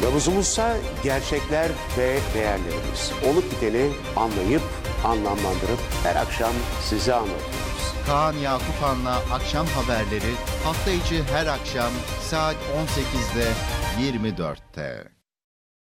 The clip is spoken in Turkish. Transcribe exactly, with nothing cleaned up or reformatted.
Nabızımızsa gerçekler ve değerlerimiz. Olup biteni anlayıp, anlamlandırıp her akşam size anlatıyoruz. Kaan Yakupan'la Akşam Haberleri hafta içi her akşam saat on sekizde yirmi dörtte.